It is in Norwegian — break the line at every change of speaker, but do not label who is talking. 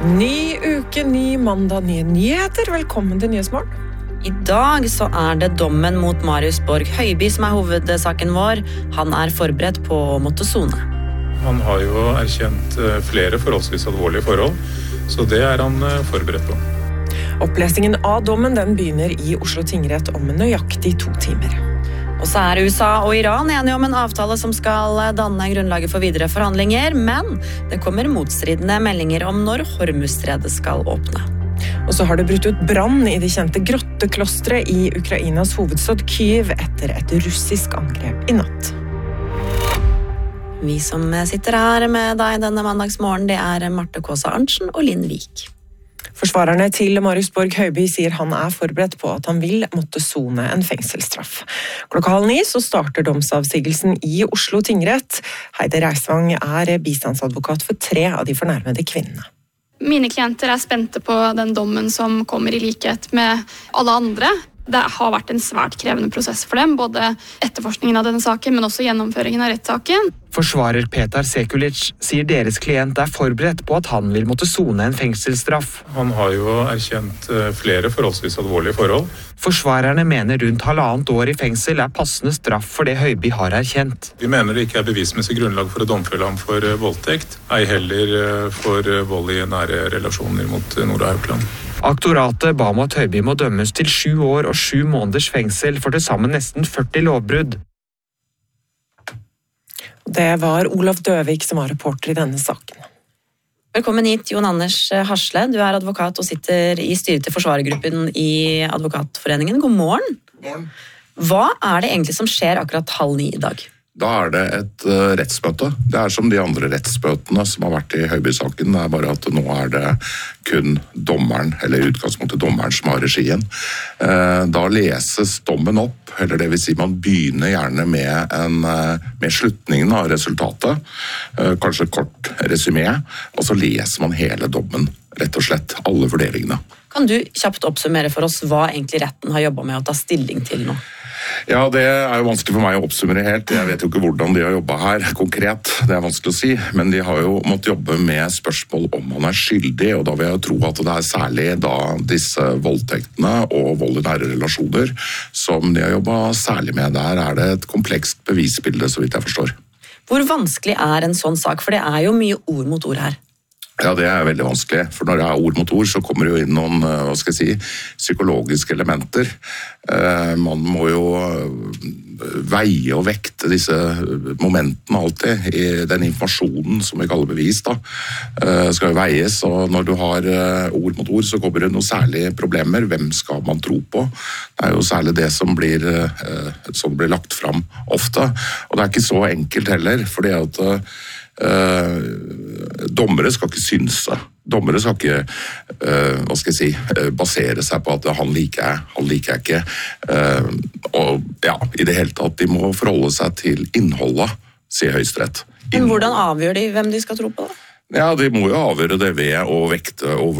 Ny uke, ny mandag, nye nyheter. Velkommen til Nyhetsmorgen.
I dag så det dommen mot Marius Borg Høiby som hovedsaken vår. Han forberedt på å måtte sone.
Han har jo erkjent flere forholdsvis alvorlige forhold, så det han forberedt på.
Opplesningen av dommen den begynner i Oslo tingrett om nøyaktig 2 timer.
Og så USA og Iran enige om en avtale som skal danne grunnlaget for videre forhandlinger, men det kommer motstridende meldinger om når Hormuzstredet skal åpne.
Og så har det brutt ut brann i det kjente grotteklostret i Ukrainas hovedstad Kyiv etter et russisk angrep i natt.
Vi som sitter her med deg denne mandagsmorgen, det Marte Kåsa Arntzen og Linn Vik.
Forsvarerne til Marius Borg Høiby sier han forberedt på at han vil måtte sone en fengselsstraff. 8:30 så starter domsavsigelsen i Oslo tingrett. Heide Reisvang bistandsadvokat for 3 av de fornærmede kvinnene.
Mine klienter spente på den dommen som kommer i likhet med alle andre. Det har vært en svært krevende prosess for dem, både etterforskningen av denne saken, men også gjennomføringen av rettssaken.
Forsvarer Petar Sekulic sier deres klient forberedt på at han vil måtte sone en fengselsstraff.
Han har jo erkjent flere forholdsvis alvorlige forhold.
Forsvarerne mener rundt 1,5 år i fengsel passende straff for det Høiby har erkjent.
Vi mener det ikke bevismessig grunnlag for å domfelle ham for voldtekt, ei heller for vold i nære relasjoner mot Nora Haukeland.
Aktoratet ba om at Høiby må dømmes til 7 år og 7 måneders fengsel for til sammen nesten 40 lovbrudd.
Det var Olav Døvik som var reporter i denne saken.
Velkommen hit, Jon Anders Hasle. Du advokat og sitter i styret til forsvarergruppen i Advokatforeningen. God morgen.
God morgen.
Hva det egentlig som skjer akkurat 8:30 i dag?
Da det et rettsmøte. Det som de andre rettsmøtene som har vært i Høiby-saken. Det bare at nå det kun dommeren, eller i utgangspunktet dommeren som har regien. Da leses dommen opp, eller det vil si man begynner gjerne med slutningen av resultatet, kanskje et kort resymé, og så leser man hele dommen, rett og slett, alle vurderingene.
Kan du kjapt oppsummere for oss hva egentlig retten har jobbet med å ta stilling til nå?
Ja, det jo vanskelig for meg å oppsummere helt. Jeg vet jo ikke hvordan de har jobbet her konkret, det vanskelig å si, men de har jo måttet jobbe med spørsmål om han skyldig, og da vil jeg tro at det særlig da disse voldtektene og vold i nære relasjoner som de har jobbet særlig med. Der det et komplekst bevisbilde, så vidt jeg forstår.
Hvor vanskelig en sånn sak? For det jo mye ord mot ord her.
Ja, det veldig vanskelig, for når det ord mot ord, så kommer det jo inn noen, hva skal jeg si, psykologiske elementer. Man må jo veie og vekte disse momentene alltid, i den informasjonen som vi kaller bevis da, skal jo veies, og når du har ord mot ord, så kommer det noen særlige problemer. Hvem skal man tro på? Det jo særlig det som blir lagt fram ofte, og det ikke så enkelt heller, fordi at dommere skal ikke synse. Dommere skal ikke, hva skal jeg si, basere seg på at han liker jeg ikke. Og ja, i det hele tatt, de må forholde seg til innholdet, sier Høyesterett.
Men hvordan avgjør de hvem de skal tro på da?
Ja, de må jo avgjøre det ved å vekte og